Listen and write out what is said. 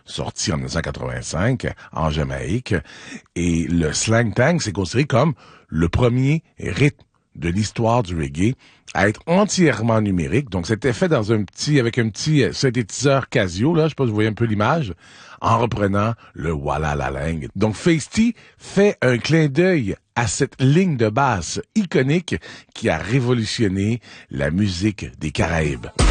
sorti en 1985 en Jamaïque. Et le slang tang, c'est considéré comme le premier rythme de l'histoire du reggae à être entièrement numérique. Donc, c'était fait avec un petit synthétiseur Casio, là, je sais pas si vous voyez un peu l'image, en reprenant le Walla la langue. Donc, Feisty fait un clin d'œil à cette ligne de basse iconique qui a révolutionné la musique des Caraïbes.